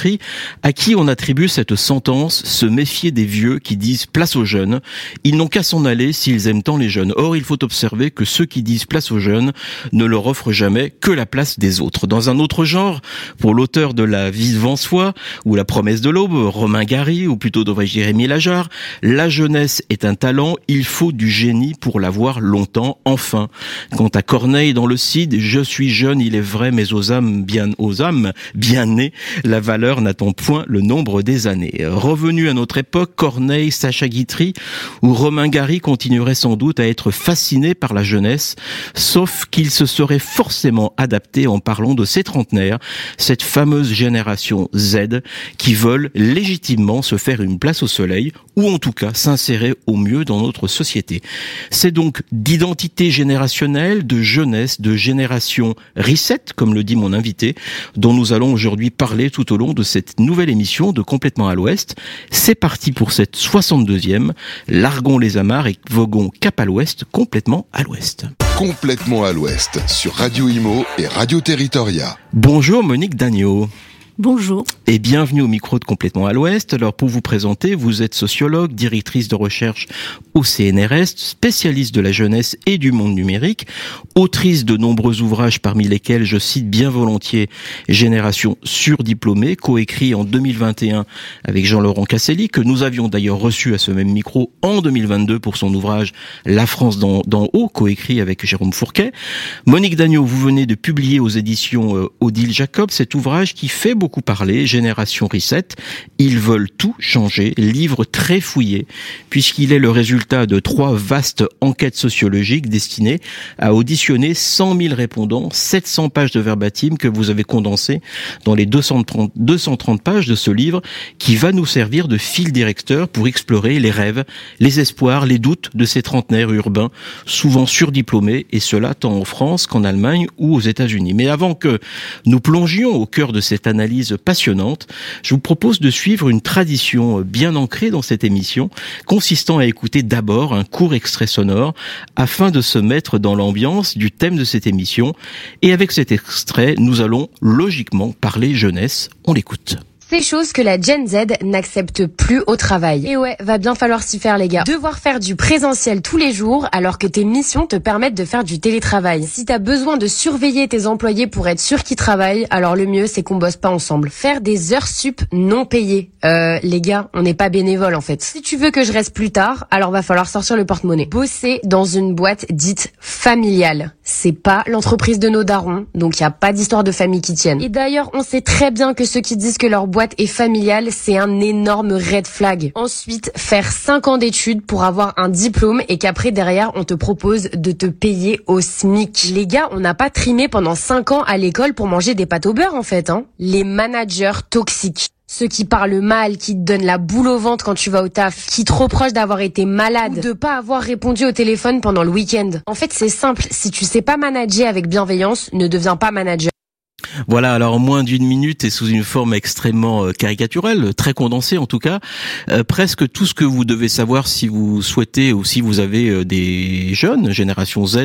Guitry, à qui on attribue cette sentence: se méfier des vieux qui disent place aux jeunes. Ils n'ont qu'à s'en aller s'ils aiment tant les jeunes. Or, il faut observer que ceux qui disent place aux jeunes ne leur offrent jamais que la place des autres. Dans un autre genre, pour l'auteur de La vie devant soi ou La promesse de l'aube, Romain Gary, ou plutôt devrais-je dire Émile Ajar, la jeunesse est un talent, il faut du génie pour l'avoir longtemps, enfin. Quant à Corneille dans le Cid, je suis jeune, il est vrai, mais aux âmes bien nées, la valeur n'attend point le nombre des années. Revenu à notre époque, Corneille, Sacha Guitry ou Romain Gary continueraient sans doute à être fascinés par la jeunesse, sauf qu'ils se seraient forcément adaptés en parlant de ces trentenaires, cette fameuse génération Z, qui veulent légitimement se faire une place au soleil, ou en tout cas s'insérer au mieux dans notre société. C'est donc d'identité générationnelle, de jeunesse, de génération reset, comme le dit mon invité, dont nous allons aujourd'hui parler tout au long de cette nouvelle émission de Complètement à l'Ouest. C'est parti pour cette 62e. Larguons les amarres et voguons cap à l'Ouest, complètement à l'Ouest. Complètement à l'Ouest, sur Radio Imo et Radio Territoria. Bonjour Monique Dagneau. Bonjour. Et bienvenue au micro de Complètement à l'Ouest. Alors pour vous présenter, vous êtes sociologue, directrice de recherche au CNRS, spécialiste de la jeunesse et du monde numérique, autrice de nombreux ouvrages parmi lesquels je cite bien volontiers Génération surdiplômée, coécrit en 2021 avec Jean-Laurent Casselli, que nous avions d'ailleurs reçu à ce même micro en 2022 pour son ouvrage La France d'en haut, coécrit avec Jérôme Fourquet. Monique Dagneau, vous venez de publier aux éditions Odile Jacob cet ouvrage qui fait beaucoup parler, Génération Reset. Ils veulent tout changer, livre très fouillé, puisqu'il est le résultat de 3 vastes enquêtes sociologiques destinées à auditionner 100 000 répondants, 700 pages de verbatim que vous avez condensées dans les 230 pages de ce livre, qui va nous servir de fil directeur pour explorer les rêves, les espoirs, les doutes de ces trentenaires urbains, souvent surdiplômés, et cela tant en France qu'en Allemagne ou aux États-Unis. Mais avant que nous plongions au cœur de cette analyse passionnante, je vous propose de suivre une tradition bien ancrée dans cette émission, consistant à écouter d'abord un court extrait sonore afin de se mettre dans l'ambiance du thème de cette émission. Et avec cet extrait, nous allons logiquement parler jeunesse. On l'écoute. Ces choses que la Gen Z n'accepte plus au travail. Et ouais, va bien falloir s'y faire les gars. Devoir faire du présentiel tous les jours alors que tes missions te permettent de faire du télétravail. Si t'as besoin de surveiller tes employés pour être sûr qu'ils travaillent, alors le mieux c'est qu'on bosse pas ensemble. Faire des heures sup non payées. Les gars, on n'est pas bénévoles en fait. Si tu veux que je reste plus tard, alors va falloir sortir le porte-monnaie. Bosser dans une boîte dite familiale. C'est pas l'entreprise de nos darons, donc y a pas d'histoire de famille qui tienne. Et d'ailleurs, on sait très bien que ceux qui disent que leur boîte est familiale, c'est un énorme red flag. Ensuite, faire 5 ans d'études pour avoir un diplôme et qu'après derrière, on te propose de te payer au SMIC. Les gars, on n'a pas trimé pendant 5 ans à l'école pour manger des pâtes au beurre en fait, hein. Les managers toxiques. Ceux qui parlent mal, qui te donnent la boule au ventre quand tu vas au taf, qui te reprochent d'avoir été malade ou de pas avoir répondu au téléphone pendant le week-end. En fait, c'est simple. Si tu sais pas manager avec bienveillance, ne deviens pas manager. Voilà, alors en moins d'une minute et sous une forme extrêmement caricaturale, très condensée en tout cas, presque tout ce que vous devez savoir si vous souhaitez ou si vous avez des jeunes, génération Z,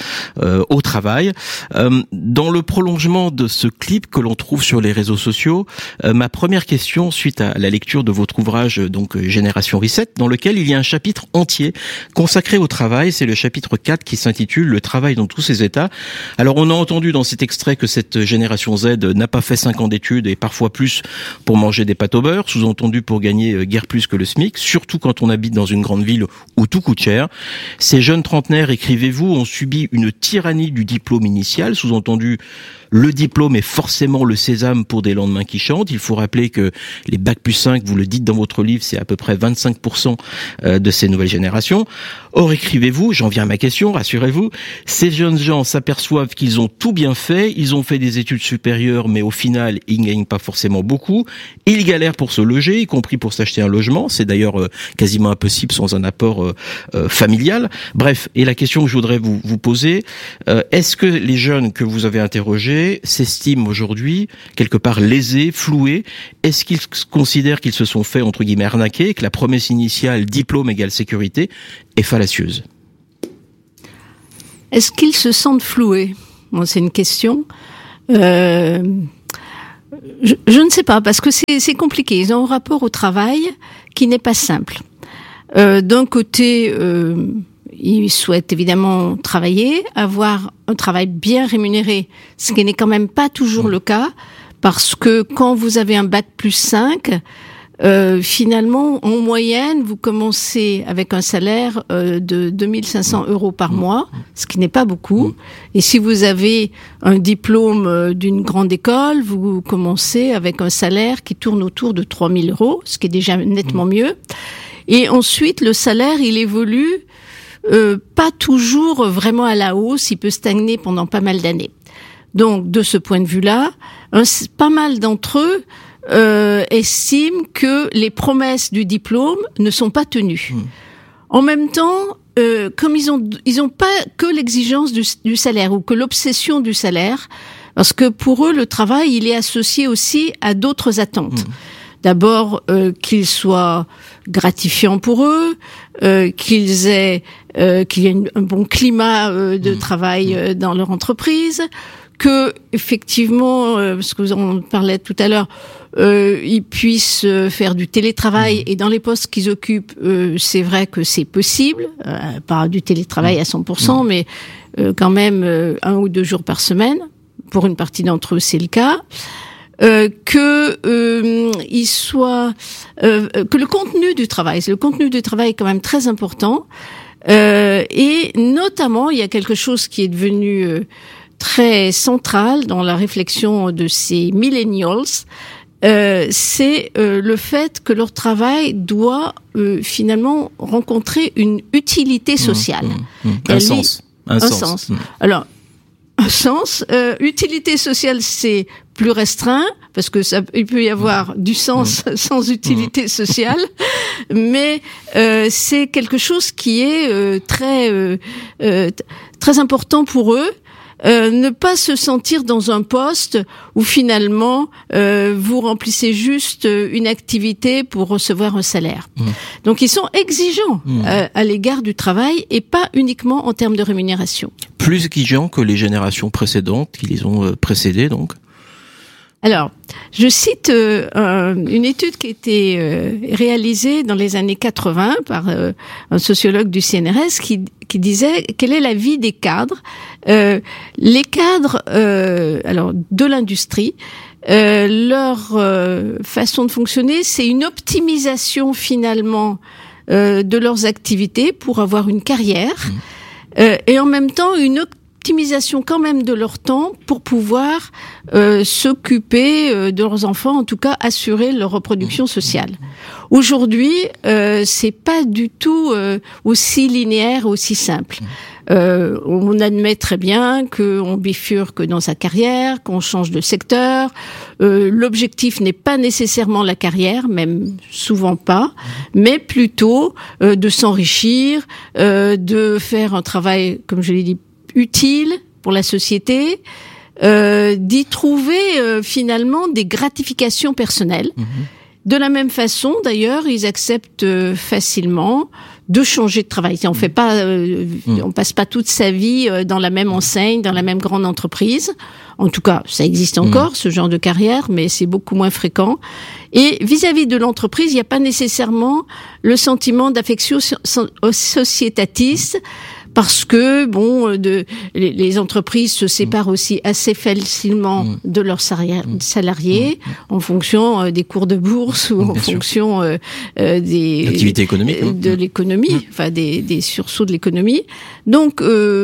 au travail. Dans le prolongement de ce clip que l'on trouve sur les réseaux sociaux, ma première question suite à la lecture de votre ouvrage, donc Génération Reset, dans lequel il y a un chapitre entier consacré au travail, c'est le chapitre 4 qui s'intitule Le travail dans tous ses états. Alors on a entendu dans cet extrait que cette génération Z n'a pas fait 5 ans d'études et parfois plus pour manger des pâtes au beurre, sous-entendu pour gagner guère plus que le SMIC, surtout quand on habite dans une grande ville où tout coûte cher. Ces jeunes trentenaires, écrivez-vous, ont subi une tyrannie du diplôme initial, sous-entendu le diplôme est forcément le sésame pour des lendemains qui chantent. Il faut rappeler que les Bac+5, vous le dites dans votre livre, c'est à peu près 25% de ces nouvelles générations. Or, écrivez-vous, j'en viens à ma question, rassurez-vous, ces jeunes gens s'aperçoivent qu'ils ont tout bien fait, ils ont fait des études supérieures, mais au final, ils ne gagnent pas forcément beaucoup. Ils galèrent pour se loger, y compris pour s'acheter un logement. C'est d'ailleurs quasiment impossible sans un apport familial. Bref, et la question que je voudrais vous poser, est-ce que les jeunes que vous avez interrogés s'estiment aujourd'hui quelque part lésés, floués? Est-ce qu'ils considèrent qu'ils se sont fait, entre guillemets, arnaquer, que la promesse initiale diplôme égale sécurité est fallacieuse? Est-ce qu'ils se sentent floués? Bon, c'est une question. Je ne sais pas, parce que c'est compliqué. Ils ont un rapport au travail qui n'est pas simple. D'un côté, ils souhaitent évidemment travailler, avoir un travail bien rémunéré, ce qui n'est quand même pas toujours le cas, parce que quand vous avez un bac+5, finalement, en moyenne, vous commencez avec un salaire de 2500 € par mois, ce qui n'est pas beaucoup. Et si vous avez un diplôme d'une grande école, vous commencez avec un salaire qui tourne autour de 3000 €, ce qui est déjà nettement mieux. Et ensuite, le salaire, il évolue pas toujours vraiment à la hausse, il peut stagner pendant pas mal d'années. Donc, de ce point de vue-là, pas mal d'entre eux estiment que les promesses du diplôme ne sont pas tenues. En même temps, comme ils ont pas que l'exigence du salaire ou que l'obsession du salaire, parce que pour eux, le travail, il est associé aussi à d'autres attentes. D'abord, qu'il soit gratifiant pour eux, qu'il y ait un bon climat de travail dans leur entreprise, que effectivement, parce que vous en parlez tout à l'heure, ils puissent faire du télétravail, et dans les postes qu'ils occupent, c'est vrai que c'est possible, pas du télétravail à 100%, mais quand même 1 ou 2 jours par semaine. Pour une partie d'entre eux, c'est le cas. Que le contenu du travail est quand même très important, et notamment il y a quelque chose qui est devenu très central dans la réflexion de ces millennials, c'est le fait que leur travail doit finalement rencontrer une utilité sociale. Un sens. Alors, un sens. Utilité sociale, c'est plus restreint, parce que il peut y avoir du sens sans utilité sociale, mais c'est quelque chose qui est très important pour eux. Ne pas se sentir dans un poste où finalement vous remplissez juste une activité pour recevoir un salaire. Donc ils sont exigeants à l'égard du travail, et pas uniquement en termes de rémunération. Plus exigeants que les générations précédentes qui les ont précédées, donc. Alors, je cite une étude qui a été réalisée dans les années 80 par un sociologue du CNRS qui disait quelle est la vie des cadres. Les cadres, alors de l'industrie, leur façon de fonctionner, c'est une optimisation finalement de leurs activités pour avoir une carrière, et en même temps une optimisation quand même de leur temps pour pouvoir s'occuper de leurs enfants, en tout cas assurer leur reproduction sociale. Aujourd'hui, c'est pas du tout aussi linéaire, aussi simple. On admet très bien qu'on bifurque dans sa carrière, qu'on change de secteur. L'objectif n'est pas nécessairement la carrière, même souvent pas, mais plutôt de s'enrichir, de faire un travail, comme je l'ai dit, utile pour la société, d'y trouver finalement des gratifications personnelles. De la même façon, d'ailleurs, ils acceptent facilement de changer de travail. On fait pas, on passe pas toute sa vie dans la même enseigne, dans la même grande entreprise. En tout cas, ça existe encore, ce genre de carrière, mais c'est beaucoup moins fréquent. Et vis-à-vis de l'entreprise, il n'y a pas nécessairement le sentiment d'affection sociétatiste, parce que les entreprises se séparent aussi assez facilement de leurs salariés en fonction des cours de bourse ou en fonction des activités économiques, de l'économie, enfin des sursauts de l'économie. Donc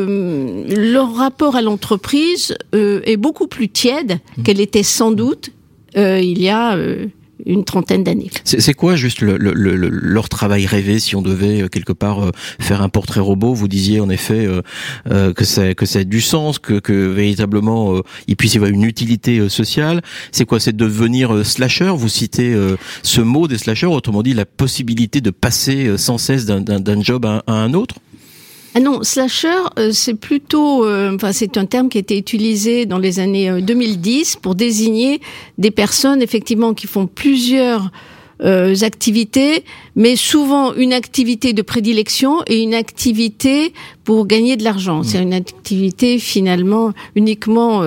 leur rapport à l'entreprise est beaucoup plus tiède qu'elle était sans doute il y a une trentaine d'années. C'est quoi juste leur travail rêvé, si on devait quelque part faire un portrait robot? Vous disiez en effet que ça a du sens, que véritablement il puisse y avoir une utilité sociale. C'est quoi? C'est de devenir slasher? Vous citez ce mot des slashers, autrement dit la possibilité de passer sans cesse d'un job à un autre? Ah non, slasher, c'est plutôt, c'est un terme qui a été utilisé dans les années 2010 pour désigner des personnes effectivement qui font plusieurs activités, mais souvent une activité de prédilection et une activité pour gagner de l'argent. C'est une activité finalement uniquement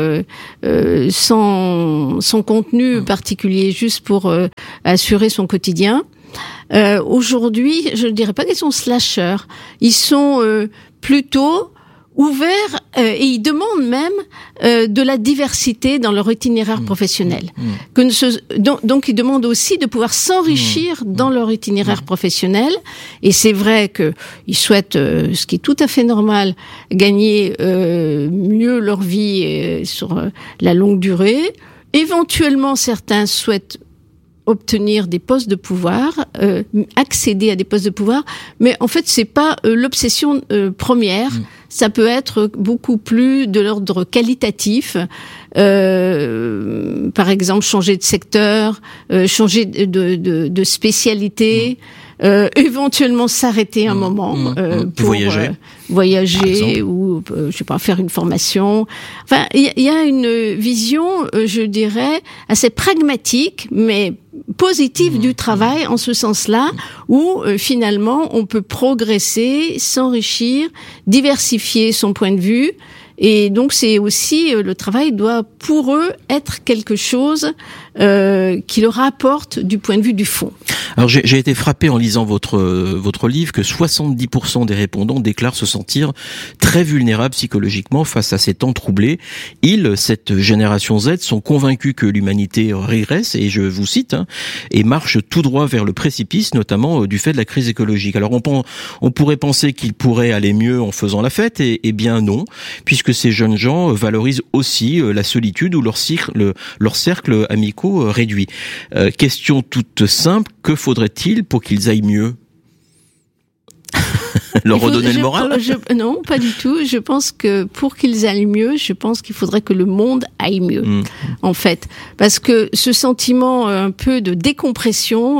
sans contenu particulier, juste pour assurer son quotidien. Aujourd'hui, je ne dirais pas qu'ils sont slasheurs. Ils sont plutôt ouverts et ils demandent même de la diversité dans leur itinéraire professionnel. Donc ils demandent aussi de pouvoir s'enrichir dans leur itinéraire professionnel. Et c'est vrai que ils souhaitent, ce qui est tout à fait normal, gagner mieux leur vie sur la longue durée. Éventuellement, certains souhaitent obtenir des postes de pouvoir, accéder à des postes de pouvoir, mais en fait c'est pas l'obsession première. Ça peut être beaucoup plus de l'ordre qualitatif. Par exemple, changer de secteur, changer de spécialité. Éventuellement s'arrêter un moment pour voyager ou je sais pas, faire une formation. Enfin, il y a une vision, je dirais, assez pragmatique mais positive du travail en ce sens-là, où finalement on peut progresser, s'enrichir, diversifier son point de vue. Et donc c'est aussi, le travail doit pour eux être quelque chose qui leur apporte du point de vue du fond. Alors j'ai été frappé en lisant votre livre que 70% des répondants déclarent se sentir très vulnérables psychologiquement face à ces temps troublés. Ils, cette génération Z, sont convaincus que l'humanité régresse, et je vous cite, et marche tout droit vers le précipice, notamment du fait de la crise écologique. Alors on pourrait penser qu'ils pourraient aller mieux en faisant la fête, et bien non, puisque ces jeunes gens valorisent aussi la solitude ou leur cercle amicaux réduit. Question toute simple, que faudrait-il pour qu'ils aillent mieux ? Leur redonner le moral ? Non, pas du tout. Je pense que pour qu'ils aillent mieux, je pense qu'il faudrait que le monde aille mieux, en fait. Parce que ce sentiment un peu de décompression,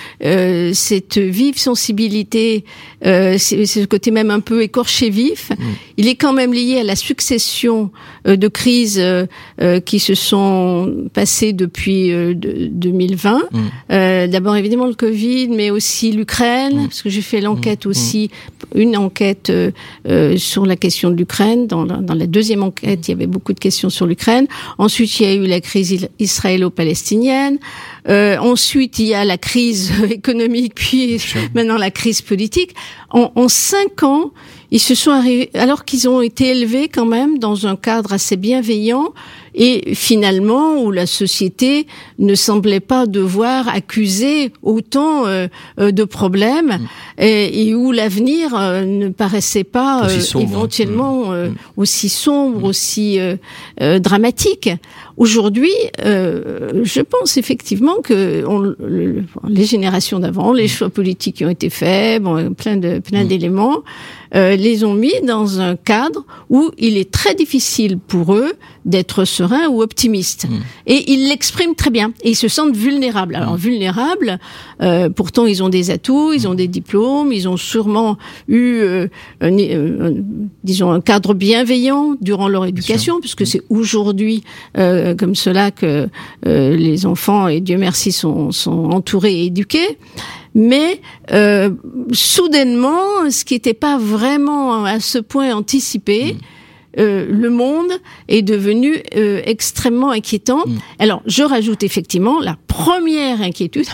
cette vive sensibilité, c'est ce côté même un peu écorché vif, il est quand même lié à la succession de crises qui se sont passées depuis 2020. D'abord évidemment le Covid, mais aussi l'Ukraine, parce que j'ai fait l'enquête aussi, une enquête sur la question de l'Ukraine. Dans la deuxième enquête, il y avait beaucoup de questions sur l'Ukraine. Ensuite, il y a eu la crise israélo-palestinienne. Ensuite, il y a la crise économique, puis maintenant la crise politique. En 5 ans, ils se sont arrivés, alors qu'ils ont été élevés quand même dans un cadre assez bienveillant, et finalement où la société ne semblait pas devoir accuser autant de problèmes, et où l'avenir ne paraissait pas éventuellement aussi sombre, aussi dramatique. Aujourd'hui, je pense effectivement que les générations d'avant, les choix politiques qui ont été faits, plein d'éléments, les ont mis dans un cadre où il est très difficile pour eux d'être sereins ou optimistes. Et ils l'expriment très bien. Et ils se sentent vulnérables. Alors vulnérables, pourtant ils ont des atouts, ils ont des diplômes, ils ont sûrement eu, disons, un cadre bienveillant durant leur éducation, puisque c'est aujourd'hui comme cela que les enfants, et Dieu merci, sont entourés et éduqués. Mais soudainement, ce qui n'était pas vraiment à ce point anticipé, le monde est devenu extrêmement inquiétant. Alors, je rajoute effectivement la première inquiétude,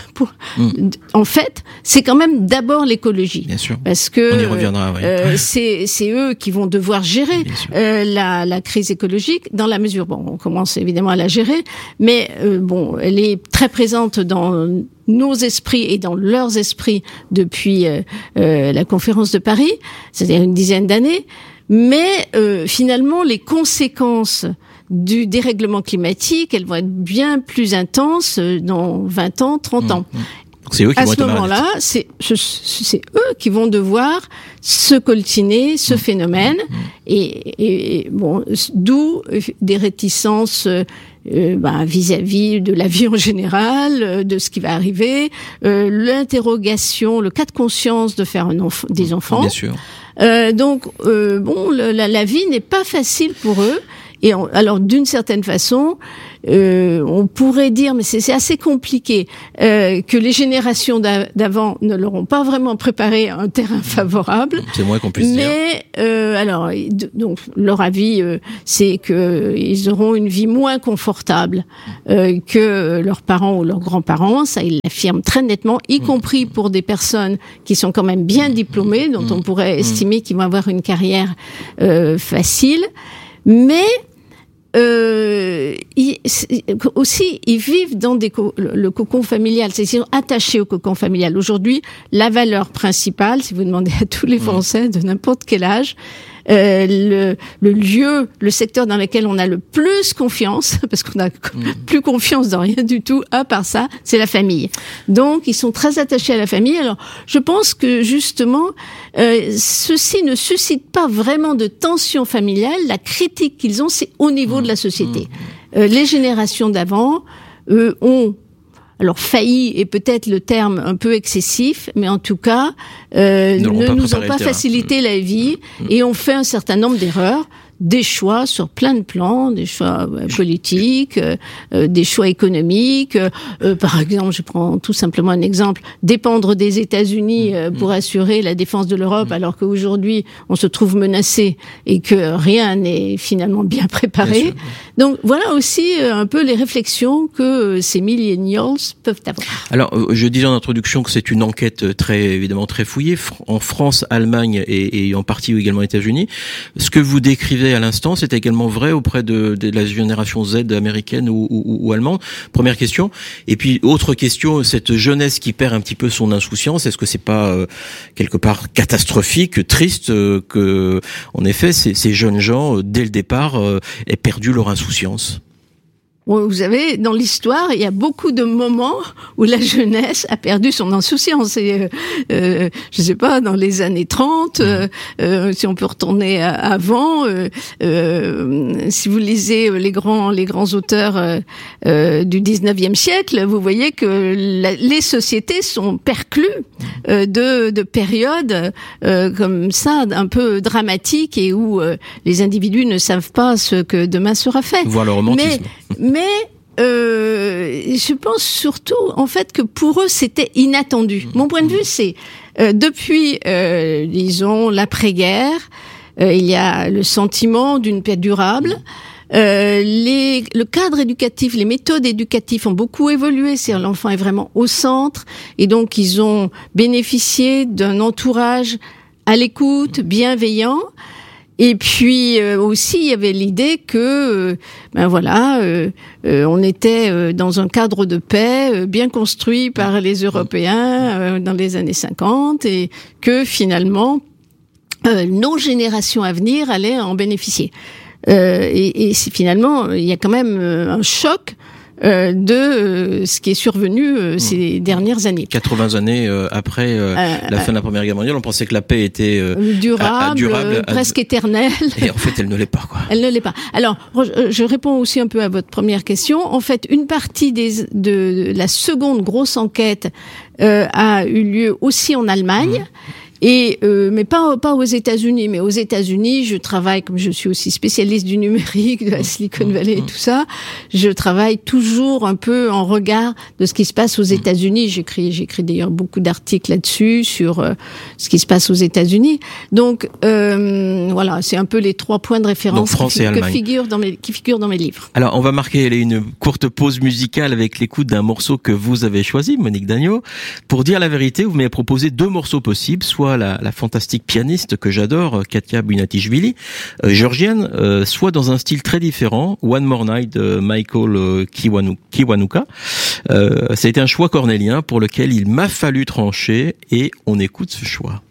en fait, c'est quand même d'abord l'écologie. Bien sûr. Parce que on y reviendra, c'est eux qui vont devoir gérer la crise écologique, dans la mesure, on commence évidemment à la gérer, mais elle est très présente dans nos esprits et dans leurs esprits depuis la conférence de Paris, c'est-à-dire une dizaine d'années. Mais finalement, les conséquences du dérèglement climatique, elles vont être bien plus intenses dans 20 ans, 30 ans. C'est eux qui vont être à ce moment-là, c'est eux qui vont devoir se coltiner ce phénomène. Et d'où des réticences vis-à-vis de la vie en général, de ce qui va arriver, l'interrogation, le cas de conscience de faire des enfants. Bien sûr. La vie n'est pas facile pour eux. alors d'une certaine façon, on pourrait dire, mais c'est assez compliqué, que les générations d'avant ne leur ont pas vraiment préparé un terrain favorable. C'est moins qu'on puisse dire. Mais alors, donc leur avis, c'est que ils auront une vie moins confortable que leurs parents ou leurs grands-parents. Ça, ils l'affirment très nettement, y compris pour des personnes qui sont quand même bien diplômées, dont on pourrait estimer qu'ils vont avoir une carrière facile. Mais aussi, ils vivent dans le cocon familial, c'est-à-dire qu'ils sont attachés au cocon familial. Aujourd'hui, la valeur principale, si vous demandez à tous les Français de n'importe quel âge, le lieu, le secteur dans lequel on a le plus confiance, parce qu'on a plus confiance dans rien du tout, à part ça, c'est la famille. Donc, ils sont très attachés à la famille. Alors, je pense que justement, ceci ne suscite pas vraiment de tension familiale. La critique qu'ils ont, c'est au niveau de la société. Les générations d'avant ont alors failli est peut-être le terme un peu excessif, mais en tout cas ne nous ont pas facilité la vie et ont fait un certain nombre d'erreurs, des choix sur plein de plans, des choix politiques, des choix économiques. Par exemple, je prends tout simplement un exemple, dépendre des États-Unis pour assurer la défense de l'Europe, alors qu'aujourd'hui on se trouve menacé et que rien n'est finalement bien préparé. Bien sûr. Donc voilà aussi un peu les réflexions que ces millennials peuvent avoir. Alors, je disais en introduction que c'est une enquête évidemment très fouillée en France, Allemagne et en partie également États-Unis. Ce que vous décrivez à l'instant, c'est également vrai auprès de la génération Z américaine ou allemande. Première question. Et puis autre question, cette jeunesse qui perd un petit peu son insouciance, est-ce que c'est pas quelque part catastrophique, triste que en effet ces jeunes gens dès le départ aient perdu leur insouciance? Vous savez, dans l'histoire, il y a beaucoup de moments où la jeunesse a perdu son insouciance. Et, je sais pas, dans les années 30, si on peut retourner avant, si vous lisez les grands auteurs du 19e siècle, vous voyez que les sociétés sont perclues de périodes comme ça, un peu dramatiques et où les individus ne savent pas ce que demain sera fait. Voir le romantisme. Mais je pense surtout, en fait, que pour eux, c'était inattendu. Mon point de vue, c'est depuis, disons, l'après-guerre, il y a le sentiment d'une paix durable. Le cadre éducatif, les méthodes éducatives ont beaucoup évolué. C'est-à-dire l'enfant est vraiment au centre, et donc ils ont bénéficié d'un entourage à l'écoute, bienveillant. Et puis aussi, il y avait l'idée que, on était dans un cadre de paix bien construit par les Européens dans les années 50, et que finalement, nos générations à venir allaient en bénéficier. Et finalement, il y a quand même un choc de ce qui est survenu ces dernières années. 80 années après la fin de la Première Guerre mondiale, on pensait que la paix était durable, presque éternelle. Et en fait, elle ne l'est pas, quoi. Elle ne l'est pas. Alors, je réponds aussi un peu à votre première question. En fait, une partie de la seconde grosse enquête a eu lieu aussi en Allemagne. Et mais pas aux États-Unis, mais aux États-Unis, je travaille, comme je suis aussi spécialiste du numérique, de la Silicon Valley et tout ça, je travaille toujours un peu en regard de ce qui se passe aux États-Unis. J'écris d'ailleurs beaucoup d'articles là-dessus sur ce qui se passe aux États-Unis. Donc voilà, c'est un peu les 3 points de référence qui figurent dans mes livres. Alors, on va marquer une courte pause musicale avec l'écoute d'un morceau que vous avez choisi, Monique Dagneau. Pour dire la vérité, vous m'avez proposé 2 morceaux possibles, soit la fantastique pianiste que j'adore, Katia Bunatichvili, géorgienne, soit dans un style très différent, One More Night de Michael Kiwanuka. Ça a été un choix cornélien pour lequel il m'a fallu trancher, et on écoute ce choix.